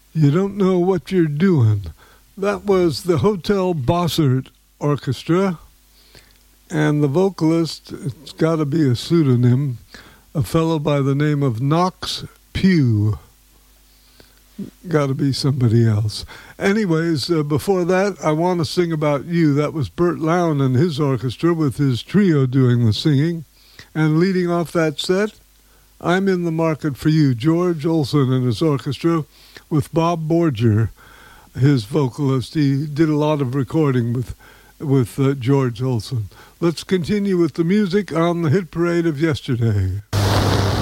You don't know what you're doing. That was the Hotel Bossert Orchestra, and the vocalist, it's got to be a pseudonym, a fellow by the name of Knox Pugh. Got to be somebody else. Anyways, before that, I Want to Sing About You. That was Bert Lown and his orchestra with his trio doing the singing. And leading off that set, I'm in the Market for You, George Olson and his orchestra with Bob Borger, his vocalist. He did a lot of recording with George Olson. Let's continue with the music on the hit parade of yesterday.